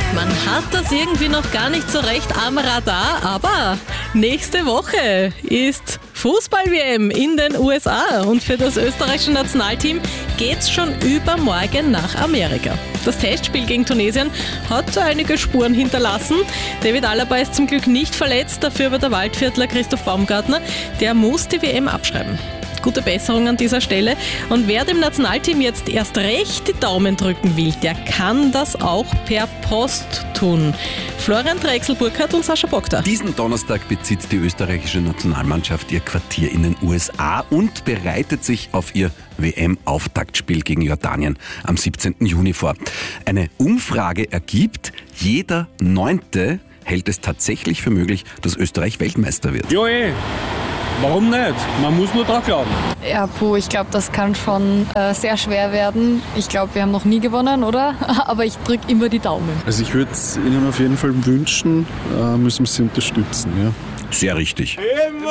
Man hat das irgendwie noch gar nicht so recht am Radar, aber nächste Woche ist Fußball-WM in den USA und für das österreichische Nationalteam geht's schon übermorgen nach Amerika. Das Testspiel gegen Tunesien hat einige Spuren hinterlassen. David Alaba ist zum Glück nicht verletzt, dafür aber der Waldviertler Christoph Baumgartner, der muss die WM abschreiben. Gute Besserung an dieser Stelle. Und wer dem Nationalteam jetzt erst recht die Daumen drücken will, der kann das auch per Post tun. Florian Drechsel-Burkhardt und Sascha Bogda. Diesen Donnerstag bezieht die österreichische Nationalmannschaft ihr Quartier in den USA und bereitet sich auf ihr WM-Auftaktspiel gegen Jordanien am 17. Juni vor. Eine Umfrage ergibt, jeder 9. hält es tatsächlich für möglich, dass Österreich Weltmeister wird. Ja, warum nicht? Man muss nur dran glauben. Ja, ich glaube, das kann schon sehr schwer werden. Ich glaube, wir haben noch nie gewonnen, oder? Aber ich drücke immer die Daumen. Also ich würde es Ihnen auf jeden Fall wünschen, müssen Sie unterstützen. Ja. Sehr richtig. Immer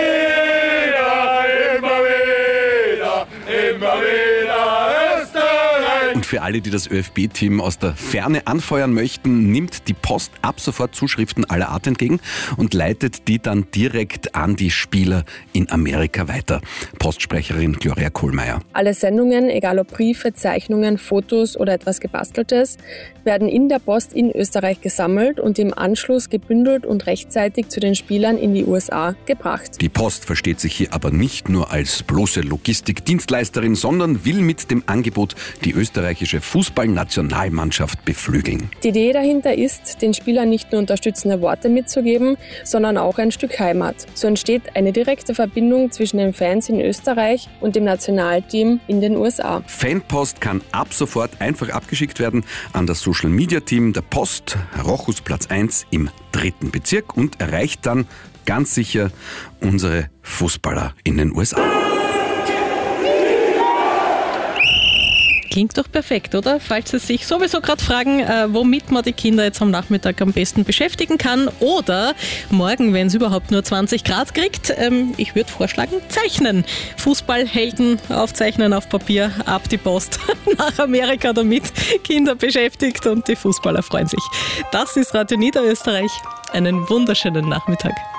wieder, immer wieder, immer wieder Österreich. Und für alle, die das ÖFB-Team aus der Ferne anfeuern möchten, nimmt die Post ab sofort Zuschriften aller Art entgegen und leitet die dann direkt an die Spieler in Amerika weiter. Postsprecherin Gloria Kohlmeier. Alle Sendungen, egal ob Briefe, Zeichnungen, Fotos oder etwas Gebasteltes, werden in der Post in Österreich gesammelt und im Anschluss gebündelt und rechtzeitig zu den Spielern in die USA gebracht. Die Post versteht sich hier aber nicht nur als bloße Logistikdienstleisterin, sondern will mit dem Angebot die österreichische Fußballnationalmannschaft beflügeln. Die Idee dahinter ist, den Spielern nicht nur unterstützende Worte mitzugeben, sondern auch ein Stück Heimat. So entsteht eine direkte Verbindung zwischen den Fans in Österreich und dem Nationalteam in den USA. Fanpost kann ab sofort einfach abgeschickt werden an das Social-Media-Team der Post, Rochus Platz 1 im 3. Bezirk und erreicht dann ganz sicher unsere Fußballer in den USA. Klingt doch perfekt, oder? Falls Sie sich sowieso gerade fragen, womit man die Kinder jetzt am Nachmittag am besten beschäftigen kann oder morgen, wenn es überhaupt nur 20 Grad kriegt, ich würde vorschlagen, zeichnen. Fußballhelden aufzeichnen auf Papier, ab die Post nach Amerika damit. Kinder beschäftigt und die Fußballer freuen sich. Das ist Radio Niederösterreich. Einen wunderschönen Nachmittag.